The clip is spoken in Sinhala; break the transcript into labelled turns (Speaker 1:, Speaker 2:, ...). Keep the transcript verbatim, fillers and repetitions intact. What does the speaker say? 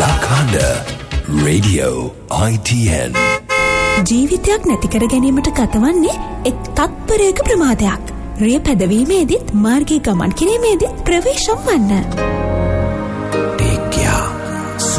Speaker 1: Lakanda Radio I T N.
Speaker 2: ජීවිතයක් නැති කර ගැනීමට ගතවන්නේ එක් තත්පරයක ප්‍රමාදයක්. රිය පැදවීමේදීත් මාර්ගයේ ගමන් කිරීමේදීත් ප්‍රවේශම් වන්න.